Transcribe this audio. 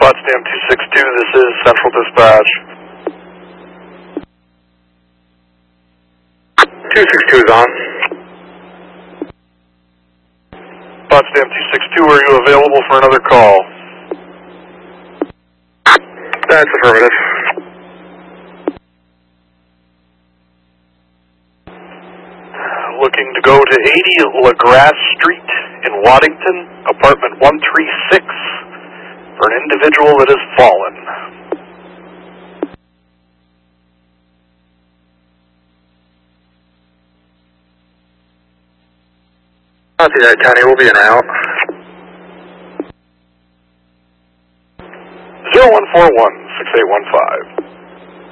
Potsdam 262, this is Central Dispatch. 262 is on. Potsdam 262, are you available for another call? That's affirmative. Looking to go to 80 LaGrasse Street in Waddington, apartment 136, for an individual that has fallen. Copy that, County. We'll be in out. 0141-6815.